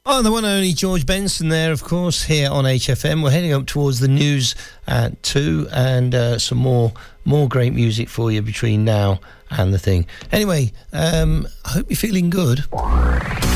Oh, the one and only George Benson there, of course, here on HFM. We're heading up towards the news at 2 and some more great music for you between now and the thing. Anyway, I hope you're feeling good.